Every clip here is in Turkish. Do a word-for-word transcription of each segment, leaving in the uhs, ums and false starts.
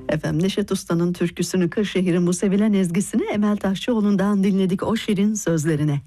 Efendim Neşet Usta'nın türküsünü, Kırşehir'in bu sevilen ezgisini Emel Taşçıoğlu'ndan dinledik o şirin sözlerine.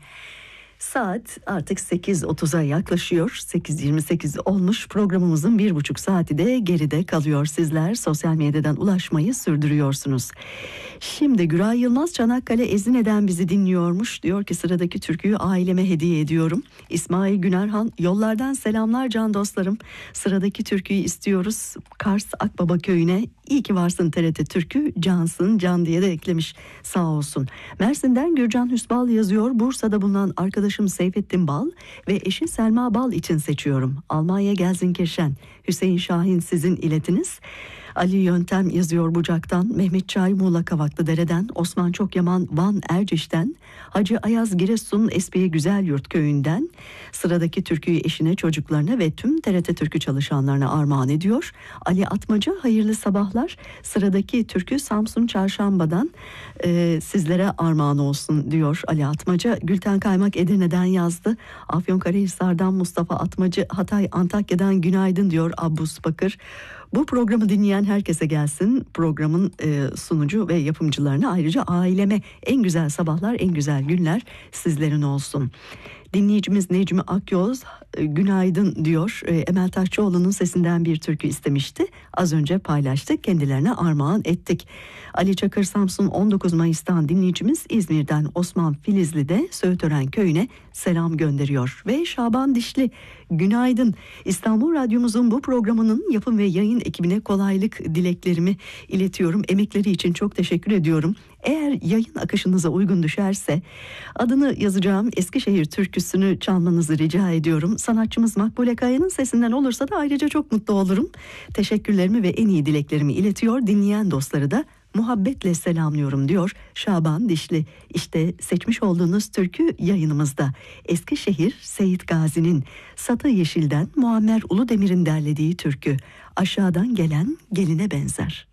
Saat artık sekiz otuza yaklaşıyor. sekiz yirmi sekiz olmuş. Programımızın bir buçuk saati de geride kalıyor. Sizler sosyal medyadan ulaşmayı sürdürüyorsunuz. Şimdi Güray Yılmaz Çanakkale Ezine'den bizi dinliyormuş. Diyor ki sıradaki türküyü aileme hediye ediyorum. İsmail Günerhan, yollardan selamlar can dostlarım. Sıradaki türküyü istiyoruz. Kars Akbaba köyüne. İyi ki varsın T R T Türkü, cansın can diye de eklemiş, sağ olsun. Mersin'den Gürcan Hüsbal yazıyor. Bursa'da bulunan arkadaşım Seyfettin Bal ve eşi Selma Bal için seçiyorum. Almanya Gelsenkirchen, Hüseyin Şahin sizin iletiniz. Ali Yöntem yazıyor Bucak'tan, Mehmet Çay Muğla Kavaklıdere'den, Osman Çokyaman Van Erciş'ten, Hacı Ayaz Giresun Esbiye Güzelyurt köyünden. Sıradaki türküyü eşine, çocuklarına ve tüm T R T Türkü çalışanlarına armağan ediyor. Ali Atmaca, hayırlı sabahlar. Sıradaki türkü Samsun Çarşamba'dan e, sizlere armağan olsun diyor Ali Atmaca. Gülten Kaymak Edirne'den yazdı. Afyonkarahisar'dan Mustafa Atmacı, Hatay Antakya'dan günaydın diyor Abbus Bakır. Bu programı dinleyen herkese gelsin. Programın e, sunucu ve yapımcılarına, ayrıca aileme en güzel sabahlar, en güzel günler sizlerin olsun. Dinleyicimiz Necmi Akyol e, günaydın diyor. E, Emel Taşçıoğlu'nun sesinden bir türkü istemişti. Az önce paylaştık, kendilerine armağan ettik. Ali Çakır Samsun on dokuz Mayıs'tan dinleyicimiz İzmir'den Osman Filizli'de Söğütören köyüne selam gönderiyor. Ve Şaban Dişli günaydın. İstanbul Radyomuzun bu programının yapım ve yayın ekibine kolaylık dileklerimi iletiyorum. Emekleri için çok teşekkür ediyorum. Eğer yayın akışınıza uygun düşerse adını yazacağım Eskişehir türküsünü çalmanızı rica ediyorum. Sanatçımız Makbule Kaya'nın sesinden olursa da ayrıca çok mutlu olurum. Teşekkürlerimi ve en iyi dileklerimi iletiyor. Dinleyen dostları da muhabbetle selamlıyorum diyor Şaban Dişli. İşte seçmiş olduğunuz türkü yayınımızda. Eskişehir Seyit Gazi'nin, Satı Yeşil'den Muammer Uludemir'in derlediği türkü. Aşağıdan gelen geline benzer.